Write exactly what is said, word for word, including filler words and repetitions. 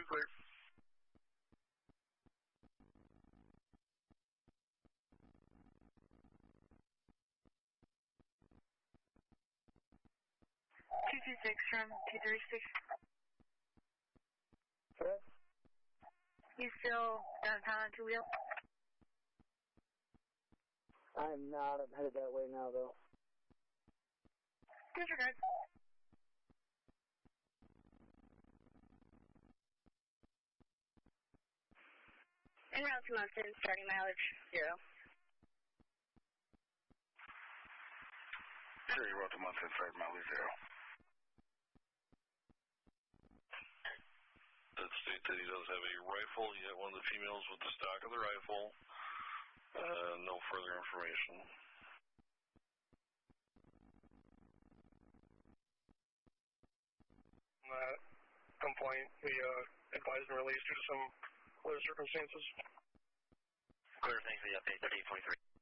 two clear. two two six from two three six. What? You still downtown on two wheel? I'm not. I'm headed that way now, though. Disregard. En route to Munson, starting mileage zero. Sure, you wrote to Munson, starting mileage zero. That state that he does have a rifle. You have one of the females with the stock of the rifle. Uh, no further information. That complaint, we uh, advised and released due to some other circumstances. Clear, thanks for the update, thirty-eight twenty-three.